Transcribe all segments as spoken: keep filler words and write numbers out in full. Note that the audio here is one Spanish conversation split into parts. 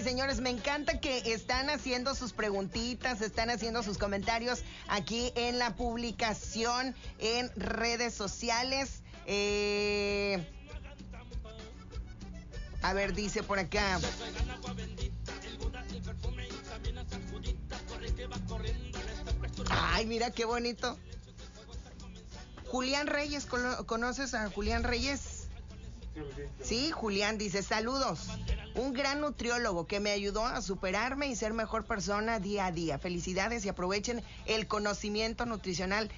señores, me encanta que están haciendo sus preguntitas, están haciendo sus comentarios aquí en la publicación en redes sociales. Eh, a ver, dice por acá. Ay, mira qué bonito. Julián Reyes, ¿conoces a Julián Reyes? Sí, Julián dice, saludos. Un gran nutriólogo que me ayudó a superarme y ser mejor persona día a día. Felicidades y aprovechen el conocimiento nutricional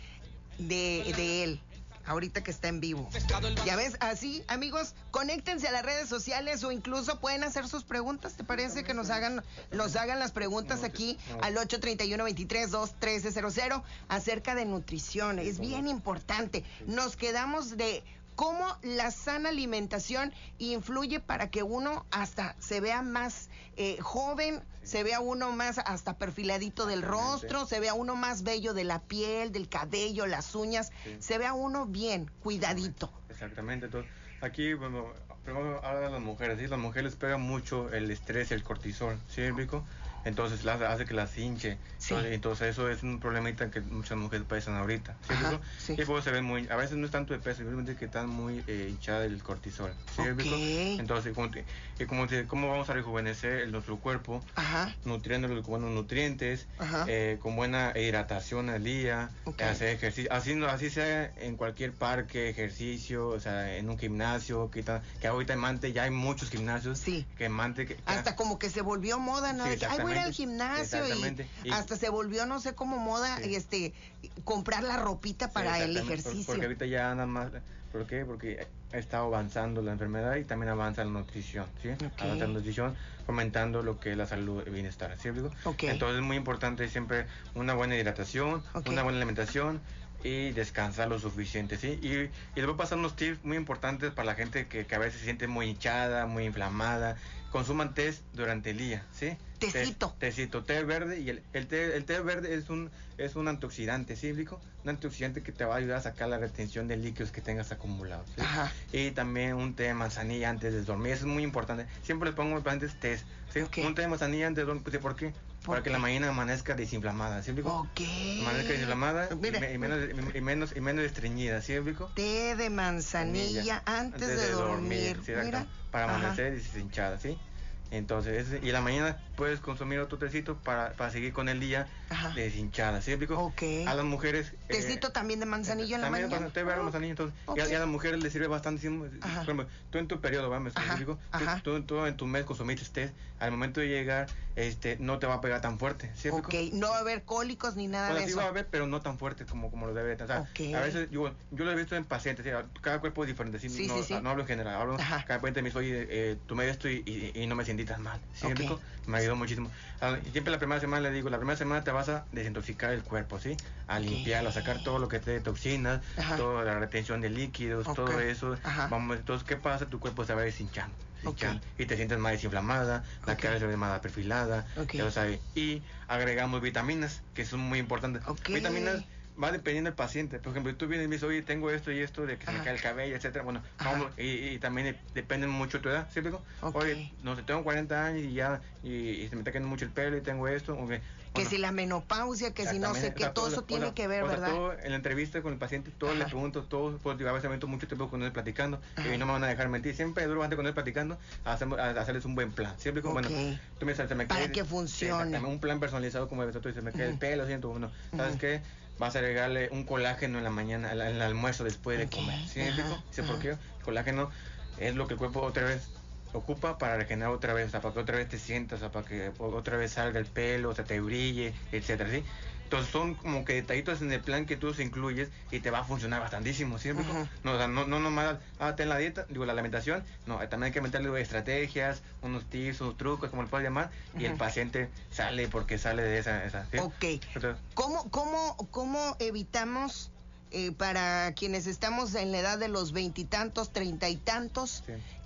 de, de él. Ahorita que está en vivo. Ya ves, así, amigos, conéctense a las redes sociales o incluso pueden hacer sus preguntas. ¿Te parece que nos hagan, nos hagan las preguntas aquí al ocho treinta y uno, veintitrés, dos, trece, cero cero acerca de nutrición? Es bien importante. Nos quedamos de cómo la sana alimentación influye para que uno hasta se vea más eh, joven, sí. Se vea uno más hasta perfiladito del rostro, se vea uno más bello de la piel, del cabello, las uñas, sí. Se vea uno bien, cuidadito. Exactamente, entonces aquí, bueno, primero habla de las mujeres, ¿sí? Las mujeres pegan mucho el estrés, el cortisol, ¿sí, Rico? Entonces las, hace que las hinche, sí. Entonces, entonces eso es un problemita que muchas mujeres pasan ahorita, ¿sí, Ajá, Rico? Sí. Y luego se ven muy, a veces no es tanto de peso, simplemente que están muy eh, hinchada el cortisol, ¿sí, okay. Rico? Entonces, como, te, como te, ¿cómo vamos a rejuvenecer el, nuestro cuerpo? Ajá. Nutriéndolo con buenos nutrientes, eh, con buena hidratación al día, okay. Hacer ejercicio, así, así sea en cualquier parque, ejercicio, o sea, en un gimnasio, que, que ahorita en Mante ya hay muchos gimnasios, sí. Que en Mante... Que, hasta como que se volvió moda, ¿no? Sí, ay, voy a ir al gimnasio y, y hasta se volvió, no sé cómo moda, sí. este, comprar la ropita para sí, el ejercicio. Porque ahorita ya andan más, ¿por qué? Porque está avanzando la enfermedad y también avanza la nutrición, ¿sí? Okay. Avanza la nutrición, fomentando lo que es la salud y bienestar, ¿sí? Okay. Entonces es muy importante siempre una buena hidratación, okay. Una buena alimentación y descansar lo suficiente, ¿sí? Y, y les voy a pasar unos tips muy importantes para la gente que, que a veces se siente muy hinchada, muy inflamada. Consuman té durante el día, ¿sí? Tecito. Té, tecito, té verde, y el, el, té, el té verde es un, es un antioxidante, ¿sí, Blico? Un antioxidante que te va a ayudar a sacar la retención de líquidos que tengas acumulados, ¿sí? Ajá. Y también un té de manzanilla antes de dormir, eso es muy importante. Siempre les pongo antes té, ¿sí? Okay. Un té de manzanilla antes de dormir, ¿por qué? ¿Por Para qué? Que la mañana amanezca desinflamada, ¿sí, Blico? Ok. Amanezca desinflamada y, y, menos, y, menos, y menos estreñida, ¿sí, Blico? Té de manzanilla antes, antes de, de dormir, dormir. ¿Sí? Mira. Para amanecer deshinchada, ¿sí? Entonces, y en la mañana puedes consumir otro tecito para, para seguir con el día. Ajá. Deshinchada, ¿sí, Blico? Okay. A las mujeres... ¿Tecito eh, también de manzanilla en la mañana? También té verde, manzanilla, entonces, okay. y, a, y a las mujeres les sirve bastante. Por ejemplo, tú en tu periodo, ¿verdad? ¿Me explico? Tú, tú, tú en tu mes consumiste té, al momento de llegar, este, no te va a pegar tan fuerte, ¿sí, Blico? Ok, no va a haber cólicos ni nada bueno, de sí eso. Sí va a haber, pero no tan fuerte como, como lo debe. O sea, okay. A veces, yo, yo lo he visto en pacientes, ¿sí? Cada cuerpo es diferente, ¿sí? Sí, no, sí, sí. No hablo en general, hablo, Ajá. Cada paciente me dice, oye, eh, tomé esto y, y, y no me sentí tan mal, ¿sí, okay. Blico? Me ayudó muchísimo. Siempre la primera semana le digo, la primera semana te vas a desintoxicar el cuerpo, ¿sí? A okay. limpiarlo, a sacar todo lo que te dé toxinas, Ajá. Toda la retención de líquidos, okay. Todo eso. Ajá. Vamos, entonces, ¿qué pasa? Tu cuerpo se va deshinchando, deshinchando okay. Y te sientes más desinflamada, la okay. Cara se ve más perfilada, okay. Ya lo sabes. Y agregamos vitaminas, que son muy importantes. Okay. Vitaminas va dependiendo del paciente. Por ejemplo, tú vienes y me dices, oye, tengo esto y esto, de que Ajá. Se me cae el cabello, etcétera. Bueno, vamos, y, y también de, depende mucho de tu edad, ¿sí, Blico? Okay. Oye, no sé, tengo cuarenta años y ya, y, y se me está cayendo mucho el pelo y tengo esto. Okay. Que bueno, si la menopausia, que si no sé qué, todo eso tiene sea, que ver, o sea, ¿verdad? Todo, en la entrevista con el paciente, todo Ajá. Le pregunto, todo, pues, a veces me meto mucho tiempo con él platicando, Ajá. Y no me van a dejar mentir. Siempre duro bastante con él platicando, a, hacer, a hacerles un buen plan. Siempre como, okay. Bueno, tú me dices, se me cae. Para que funcione. Sí, un plan personalizado, como tú dices, se me cae uh-huh. El pelo, siento, bueno, ¿sabes uh-huh. Qué? Vas a agregarle un colágeno en la mañana, en el almuerzo después de okay. Comer. ¿Sí, Blico? Dice, ¿por qué? El colágeno es lo que el cuerpo otra vez ocupa para regenerar otra vez, o sea, para que otra vez te sientas, o sea, para que otra vez salga el pelo, o sea, te brille, etcétera, ¿sí? Entonces son como que detallitos en el plan que tú se incluyes y te va a funcionar bastantísimo, ¿sí? Uh-huh. No, o sea, no, no nomás, ah, ten la dieta, digo, la alimentación, no, también hay que meterle estrategias, unos tips, unos trucos, como le puedas llamar, uh-huh. Y el paciente sale porque sale de esa, esa ¿sí? Ok. Entonces, ¿Cómo, cómo, cómo evitamos... Eh, para quienes estamos en la edad de los veintitantos, treinta y tantos, sí.